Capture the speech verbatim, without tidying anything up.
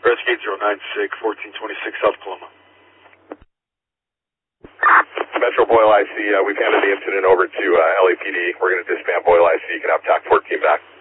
Rescue eight zero nine six, fourteen twenty-six South Paloma. Metro Boyle I C, uh, we've handed the incident over to uh, L A P D. We're going to disband Boyle I C. You can have T A C fourteen back.